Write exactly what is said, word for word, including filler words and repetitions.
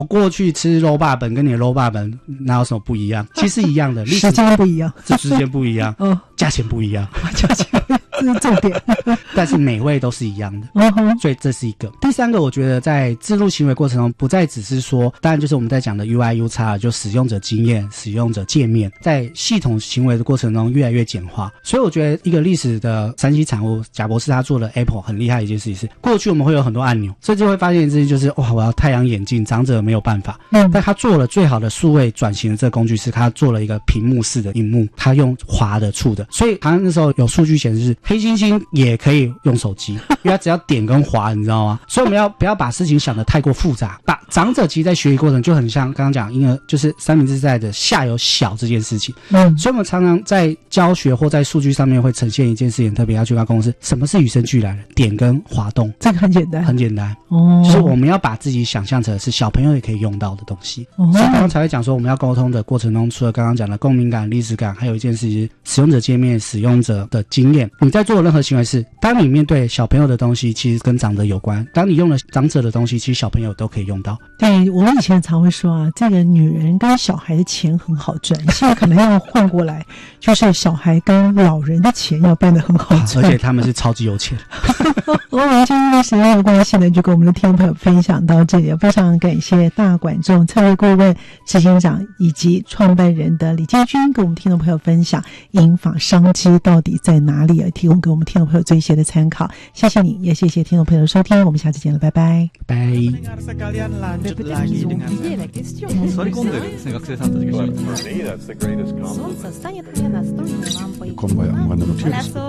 我过去吃肉霸本跟你的肉霸本哪有什么不一样？其实一样的， 时间不一样， 这时间不一样， 哦， 价钱不一样， 价钱这是重点， 但是美味都是一样的。 嗯哼， 所以这是一个。第三个，我觉得在自入行为过程中，不再只是说，当然就是我们在讲的 U I U X， 就使用者经验、使用者界面，在系统行为的过程中越来越简化。所以我觉得一个历史的三 C 产物，贾博士他做的 Apple 很厉害的一件事情是，过去我们会有很多按钮，所以就会发现一件事情就是，哇，我要太阳眼镜，长者没有办法。嗯，但他做了最好的数位转型的这个工具是，他做了一个屏幕式的荧幕，他用滑的触的，所以好像那时候有数据显示是黑猩猩也可以用手机，因为他只要点跟滑，你知道吗？所以我们要不要把事情想得太过复杂？把长者其实在学习过程就很像刚刚讲婴儿，就是三明治在的下有小这件事情。嗯，所以我们常常在教学或在数据上面会呈现一件事情，特别要去跟公司，什么是与生俱来的？点跟滑动， 这个很简单， 很简单哦。 就是我们要把自己想象成是小朋友也可以用到的东西。哦，所以刚刚才会讲说，我们要沟通的过程中，除了刚刚讲的共鸣感、历史感，还有一件事情，使用者界面、使用者的经验。你在做的任何行为是，当你面对小朋友的东西，其实跟长者有关；当你用了长者的东西，其实小朋友都可以用到。 对，我们以前常会说啊，这个女人跟小孩的钱很好赚，现在可能要换过来，就是小孩跟老人的钱要变得很好赚， 而且他们是超级有钱。 我们今天的时间有关系呢，就跟我们的听众朋友分享到这里，非常感谢大管仲策略顾问、执行长以及创办人的李建军跟我们听众朋友分享银发商机到底在哪里，提供给我们听众朋友最新的参考。谢谢你，也谢谢听众朋友的收听，我们下次见了，拜拜。 拜。 Sekalian lanjut lagi dengan Sorry kok enggak nih学生さんたちが聞いてます。 今晩はまだの